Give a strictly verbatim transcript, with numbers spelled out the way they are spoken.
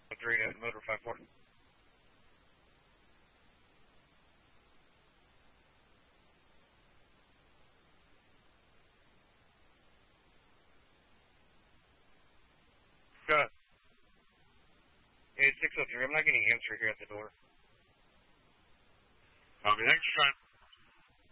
three at motor five four. Go ahead. Hey, six oh three, I'm not getting answer here at the door. Copy, thanks for trying.